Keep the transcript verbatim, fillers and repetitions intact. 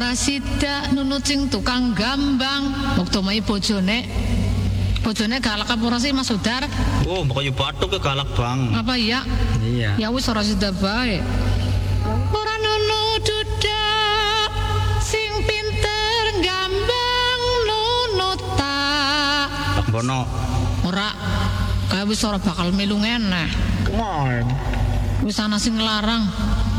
ora sida nunut sing tukang gambang. Waktu mai bojone bojone galak apa ora sih Mas Udar? Oh, makanya batuk ke galak bang. Apa iya? Iya. Ya wis ora sida bae. Ora nunut dudak sing pinter gambang nunut ta. Pak Bono. Ora kae wis ora bakal melu ngeneh. Come on. Wis ana sing nglarang.